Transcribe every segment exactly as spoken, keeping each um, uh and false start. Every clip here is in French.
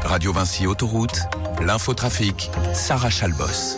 Radio Vinci Autoroute, l'infotrafic, Sarah Chalbos.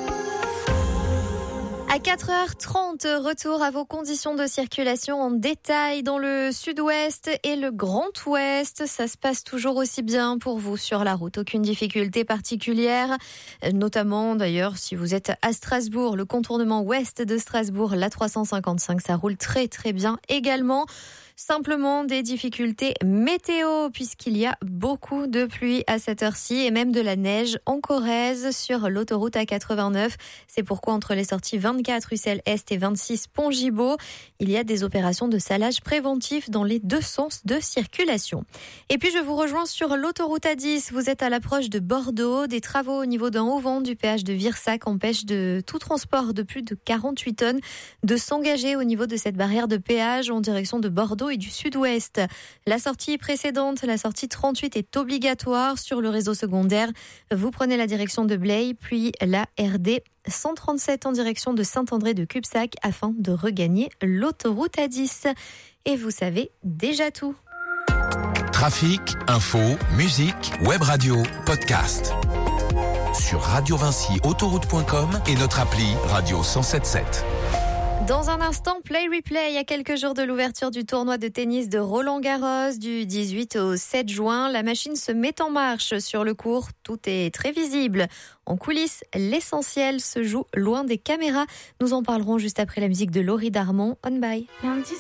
À quatre heures trente, retour à vos conditions de circulation en détail dans le sud-ouest et le grand ouest. Ça se passe toujours aussi bien pour vous sur la route. Aucune difficulté particulière, notamment d'ailleurs si vous êtes à Strasbourg, le contournement ouest de Strasbourg, l'A trois cent cinquante-cinq, ça roule très très bien également. Simplement des difficultés météo puisqu'il y a beaucoup de pluie à cette heure-ci et même de la neige en Corrèze sur l'autoroute A quatre-vingt-neuf. C'est pourquoi entre les sorties vingt-quatre Ussel Est et vingt-six Pont Gibaud, il y a des opérations de salage préventif dans les deux sens de circulation. Et puis je vous rejoins sur l'autoroute A dix. Vous êtes à l'approche de Bordeaux. Des travaux au niveau d'un haut-vent du péage de Virsac empêchent de tout transport de plus de quarante-huit tonnes de s'engager au niveau de cette barrière de péage en direction de Bordeaux et du sud-ouest. La sortie précédente, la sortie trente-huit, est obligatoire sur le réseau secondaire. Vous prenez la direction de Blaye, puis la R D cent trente-sept en direction de Saint-André de Cubsac afin de regagner l'autoroute A dix. Et vous savez déjà tout. Trafic, info, musique, web radio, podcast. Sur radio vinci autoroute point com et notre appli Radio cent sept sept. Dans un instant, Play Replay, il y a quelques jours de l'ouverture du tournoi de tennis de Roland-Garros du dix-huit au sept juin. La machine se met en marche sur le court. Tout est très visible. En coulisses, l'essentiel se joue loin des caméras. Nous en parlerons juste après la musique de Laurie Darmon. On by.